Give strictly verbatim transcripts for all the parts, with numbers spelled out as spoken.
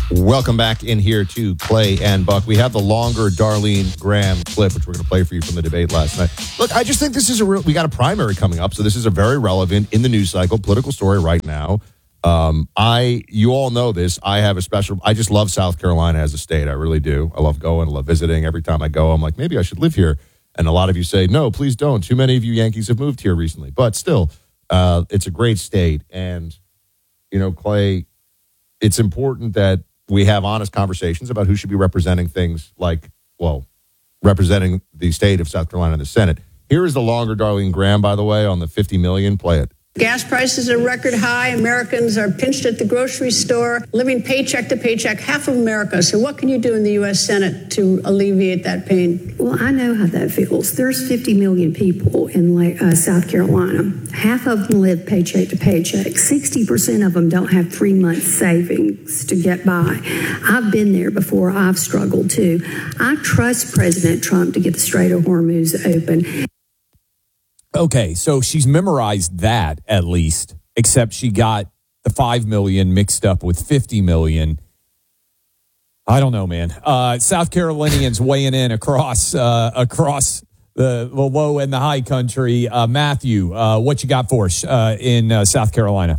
Welcome back in here to Clay and Buck. We have the longer Darlene Graham clip, which we're going to play for you from the debate last night. Look, I just think this is a real, we got a primary coming up, so this is a very relevant in the news cycle political story right now. Um, I, you all know this. I have a special, I just love South Carolina as a state. I really do. I love going, I love visiting. Every time I go, I'm like, maybe I should live here. And a lot of you say, no, please don't. Too many of you Yankees have moved here recently. But still, uh, it's a great state. And, you know, Clay, it's important that we have honest conversations about who should be representing things like, well, representing the state of South Carolina in the Senate. Here is the longer Darlene Graham, by the way, on the fifty million. Play it. Gas prices are record high. Americans are pinched at the grocery store, living paycheck to paycheck, half of America. So what can you do in the U S Senate to alleviate that pain? Well, I know how that feels. There's fifty million people in uh, South Carolina. Half of them live paycheck to paycheck. sixty percent of them don't have three months savings to get by. I've been there before. I've struggled too. I trust President Trump to get the Strait of Hormuz open. Okay, so she's memorized that at least, except she got the five million mixed up with fifty million. I don't know, man. Uh, South Carolinians weighing in across uh, across the, the low and the high country. Uh, Matthew, uh, what you got for us uh, in uh, South Carolina?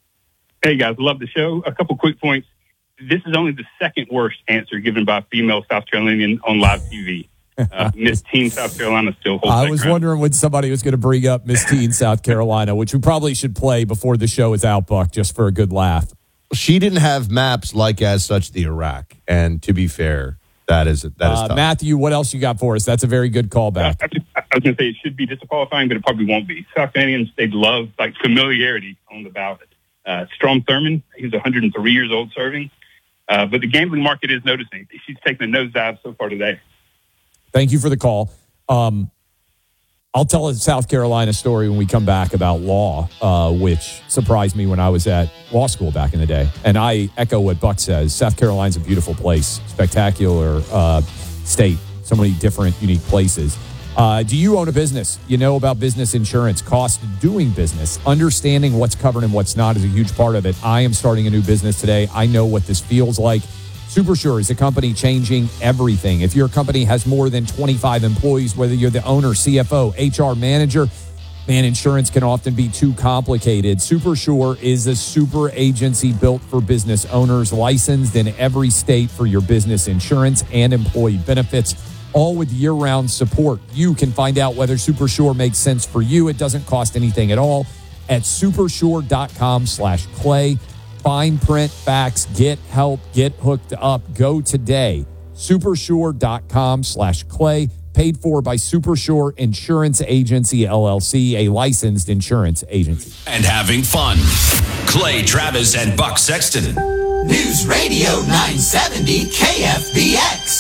Hey, guys, love the show. A couple quick points. This is only the second worst answer given by a female South Carolinian on live T V. Uh, Miss Teen South Carolina still holds. I was ground. wondering when somebody was going to bring up Miss Teen South Carolina, which we probably should play before the show is out, Buck, just for a good laugh. She didn't have maps like as such the Iraq, and to be fair, that is that is uh, tough. Matthew, what else you got for us? That's a very good callback. Uh, I, I was going to say it should be disqualifying, but it probably won't be. South Carolinians, they love like familiarity on the ballot. Uh, Strom Thurmond, he's one hundred three years old serving, uh, but the gambling market is noticing. She's taken a nosedive so far today. Thank you for the call. Um, I'll tell a South Carolina story when we come back about law, uh, which surprised me when I was at law school back in the day. And I echo what Buck says. South Carolina's a beautiful place, spectacular uh, state, so many different, unique places. Uh, do you own a business? You know about business insurance, cost of doing business, understanding what's covered and what's not is a huge part of it. I am starting a new business today. I know what this feels like. SuperSure is a company changing everything. If your company has more than twenty-five employees, whether you're the owner, C F O, H R manager, man, insurance can often be too complicated. SuperSure is a super agency built for business owners, licensed in every state for your business insurance and employee benefits, all with year-round support. You can find out whether SuperSure makes sense for you. It doesn't cost anything at all at supersure.com slash clay. Fine print, facts, get help, get hooked up. Go today. Supersure.com slash clay. Paid for by Supersure Insurance Agency, L L C, a licensed insurance agency. And having fun. Clay Travis and Buck Sexton. News Radio nine seventy K F B X.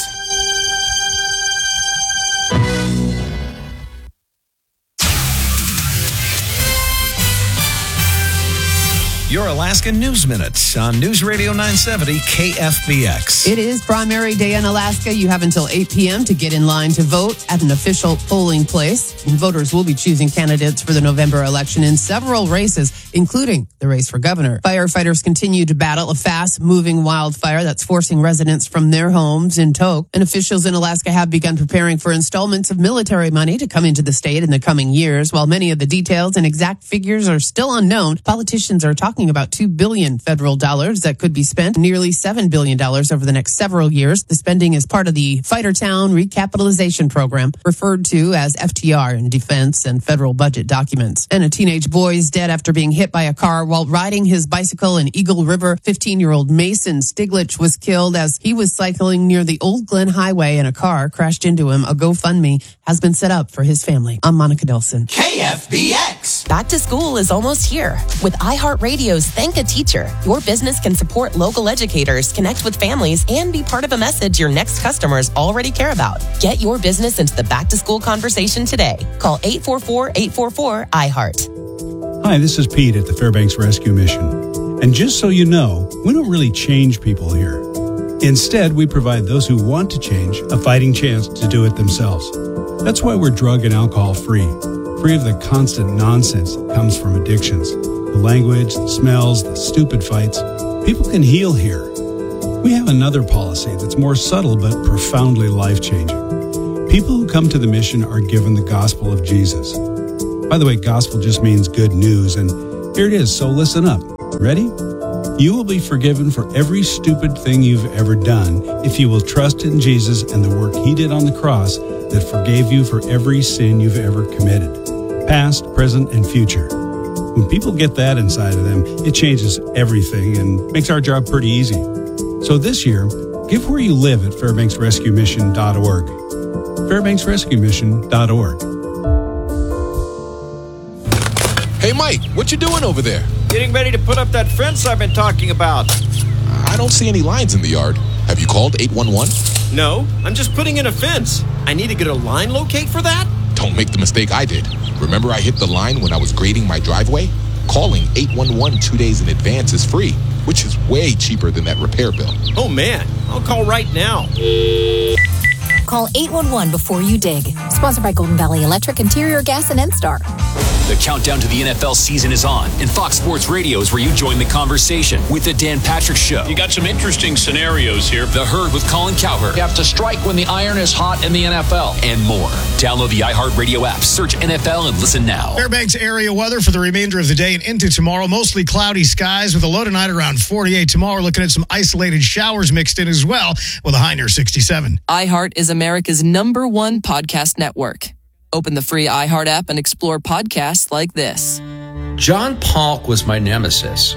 Your Alaska News Minute on News Radio nine seventy K F B X. It is primary day in Alaska. You have until eight p.m. to get in line to vote at an official polling place. And voters will be choosing candidates for the November election in several races, including the race for governor. Firefighters continue to battle a fast-moving wildfire that's forcing residents from their homes in Tok. And officials in Alaska have begun preparing for installments of military money to come into the state in the coming years. While many of the details and exact figures are still unknown, politicians are talking about two billion dollars federal dollars that could be spent, nearly seven billion dollars over the next several years. The spending is part of the Fightertown Recapitalization Program, referred to as F T R in defense and federal budget documents. And a teenage boy is dead after being hit by a car while riding his bicycle in Eagle River. fifteen-year-old Mason Stiglich was killed as he was cycling near the Old Glen Highway and a car crashed into him. A GoFundMe has been set up for his family. I'm Monica Nelson. K F B X. Back to school is almost here. With iHeartRadio's Thank a Teacher, your business can support local educators, connect with families, and be part of a message your next customers already care about. Get your business into the back to school conversation today. Call eight four four, eight four four, I heart. Hi, this is Pete at the Fairbanks Rescue Mission. And just so you know, we don't really change people here. Instead, we provide those who want to change a fighting chance to do it themselves. That's why we're drug and alcohol free, free of the constant nonsense that comes from addictions. The language, the smells, the stupid fights. People can heal here. We have another policy that's more subtle but profoundly life-changing. People who come to the mission are given the gospel of Jesus. By the way, gospel just means good news, and here it is, so listen up. Ready? You will be forgiven for every stupid thing you've ever done if you will trust in Jesus and the work he did on the cross that forgave you for every sin you've ever committed, past, present, and future. When people get that inside of them, it changes everything and makes our job pretty easy. So this year, give where you live at Fairbanks Rescue Mission dot org. Fairbanks Rescue Mission dot org. Hey, Mike, what you doing over there? Getting ready to put up that fence I've been talking about. I don't see any lines in the yard. Have you called eight one one? No, I'm just putting in a fence. I need to get a line locate for that? Don't make the mistake I did. Remember I hit the line when I was grading my driveway? Calling eight one one two days in advance is free, which is way cheaper than that repair bill. Oh, man, I'll call right now. Call eight one one before you dig. Sponsored by Golden Valley Electric, Interior Gas, and N-Star. The countdown to the N F L season is on, and Fox Sports Radio is where you join the conversation with the Dan Patrick Show. You got some interesting scenarios here. The Herd with Colin Cowherd. You have to strike when the iron is hot in the N F L. And more. Download the iHeartRadio app, search N F L, and listen now. Fairbanks area weather for the remainder of the day and into tomorrow. Mostly cloudy skies with a low tonight around forty-eight. Tomorrow looking at some isolated showers mixed in as well with a high near sixty-seven. iHeart is America's number one podcast network. Open the free iHeart app and explore podcasts like this. John Polk was my nemesis.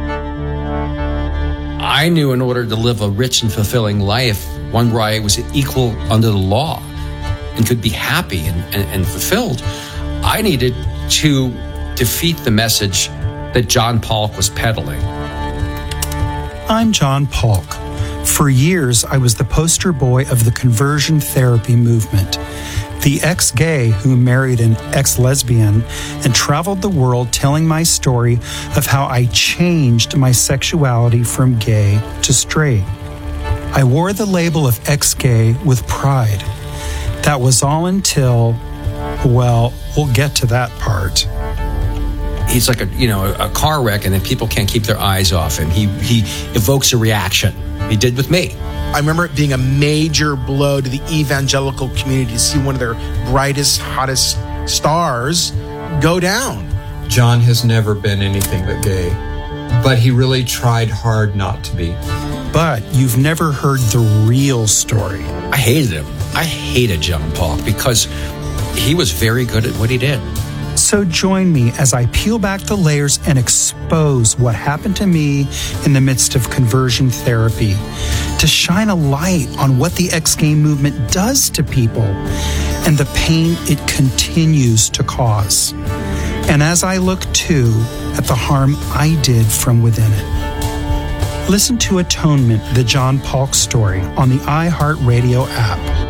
I knew in order to live a rich and fulfilling life, one where I was equal under the law and could be happy and, and, and fulfilled, I needed to defeat the message that John Polk was peddling. I'm John Polk. For years, I was the poster boy of the conversion therapy movement. The ex-gay who married an ex-lesbian and traveled the world telling my story of how I changed my sexuality from gay to straight. I wore the label of ex-gay with pride. That was all until, well, we'll get to that part. He's like a, you know, a car wreck, and then people can't keep their eyes off him. He, he evokes a reaction. He did with me. I remember it being a major blow to the evangelical community to see one of their brightest, hottest stars go down. John has never been anything but gay, but he really tried hard not to be. But you've never heard the real story. I hated him. I hated John Polk because he was very good at what he did. So join me as I peel back the layers and expose what happened to me in the midst of conversion therapy, to shine a light on what the ex-gay movement does to people and the pain it continues to cause. And as I look too at the harm I did from within it. Listen to Atonement, the John Polk story on the iHeartRadio app.